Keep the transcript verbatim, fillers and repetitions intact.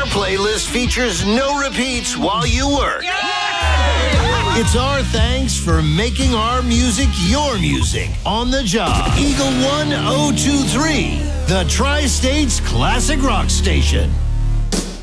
playlist features no repeats while you work. It's our thanks for making our music your music on the job. Eagle one oh two three, the Tri-States Classic Rock Station.